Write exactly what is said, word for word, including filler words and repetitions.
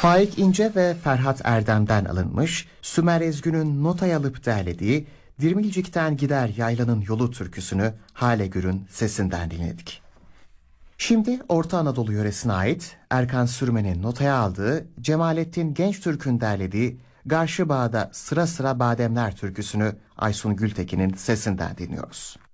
Faik İnce ve Ferhat Erdem'den alınmış, Sümer Ezgü'nün notaya alıp derlediği Dirmilcik'ten gider yaylanın yolu türküsünü Hale Gür'ün sesinden dinledik. Şimdi Orta Anadolu yöresine ait Erkan Sürmen'in notaya aldığı Cemalettin Gençtürk'ün derlediği Garşı Bağ'da Sıra Sıra Bademler türküsünü Aysun Gültekin'in sesinden dinliyoruz.